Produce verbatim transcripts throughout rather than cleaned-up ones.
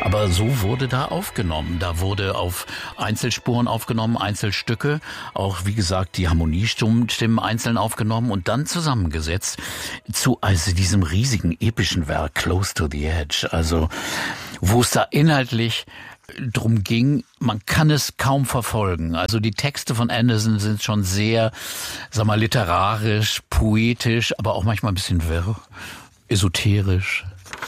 Aber so wurde da aufgenommen. Da wurde auf Einzelspuren aufgenommen, Einzelstücke, auch wie gesagt die Harmoniestimmen einzeln aufgenommen und dann zusammengesetzt zu also diesem riesigen epischen Werk Close to the Edge. Also wo es da inhaltlich drum ging, man kann es kaum verfolgen. Also die Texte von Anderson sind schon sehr, sag mal, literarisch, poetisch, aber auch manchmal ein bisschen wirr, esoterisch.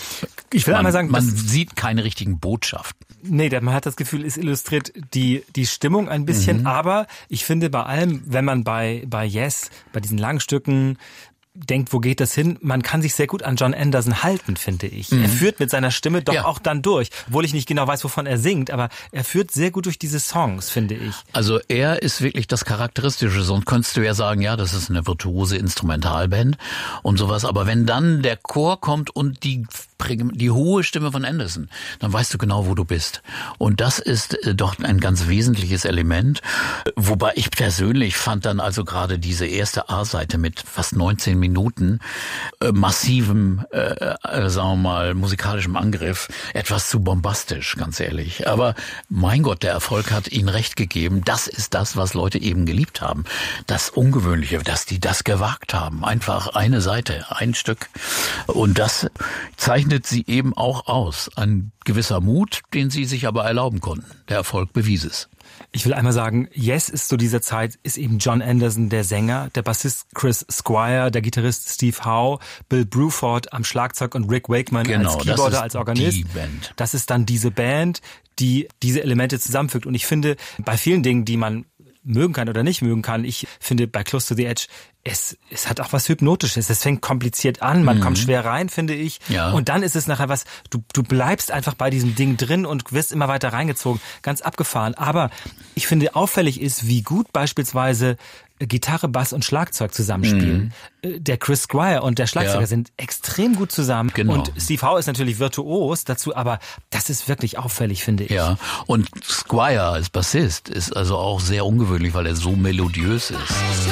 Ich will man, einmal sagen, man sieht keine richtigen Botschaften. Nee, man hat das Gefühl, es illustriert die die Stimmung ein bisschen, mhm. aber ich finde bei allem, wenn man bei bei Yes, bei diesen langen Stücken denkt, wo geht das hin? Man kann sich sehr gut an John Anderson halten, finde ich. Mhm. Er führt mit seiner Stimme doch ja. auch dann durch. Obwohl ich nicht genau weiß, wovon er singt, aber er führt sehr gut durch diese Songs, finde ich. Also er ist wirklich das Charakteristische. Sonst könntest du ja sagen, ja, das ist eine virtuose Instrumentalband und sowas. Aber wenn dann der Chor kommt und die die hohe Stimme von Anderson, dann weißt du genau, wo du bist. Und das ist doch ein ganz wesentliches Element. Wobei ich persönlich fand dann also gerade diese erste A-Seite mit fast neunzehn Minuten äh, massivem, äh, äh, sagen wir mal, musikalischem Angriff etwas zu bombastisch, ganz ehrlich. Aber mein Gott, der Erfolg hat ihnen recht gegeben. Das ist das, was Leute eben geliebt haben. Das Ungewöhnliche, dass die das gewagt haben. Einfach eine Seite, ein Stück. Und das zeichnet sie eben auch aus. Ein gewisser Mut, den sie sich aber erlauben konnten. Der Erfolg bewies es. Ich will einmal sagen, Yes ist zu dieser Zeit, ist eben John Anderson der Sänger, der Bassist Chris Squire, der Gitarrist Steve Howe, Bill Bruford am Schlagzeug und Rick Wakeman genau, als Keyboarder, als Organist. Die Band. Das ist dann diese Band, die diese Elemente zusammenfügt. Und ich finde, bei vielen Dingen, die man mögen kann oder nicht mögen kann, ich finde bei Close to the Edge, es, es hat auch was Hypnotisches. Es fängt kompliziert an, man mhm. kommt schwer rein, finde ich. Ja. Und dann ist es nachher was, du, du bleibst einfach bei diesem Ding drin und wirst immer weiter reingezogen. Ganz abgefahren. Aber ich finde, auffällig ist, wie gut beispielsweise Gitarre, Bass und Schlagzeug zusammenspielen. Mhm. Der Chris Squire und der Schlagzeuger ja. sind extrem gut zusammen. Genau. Und Steve Howe ist natürlich virtuos dazu, aber das ist wirklich auffällig, finde ich. Ja, und Squire als Bassist ist also auch sehr ungewöhnlich, weil er so melodiös ist.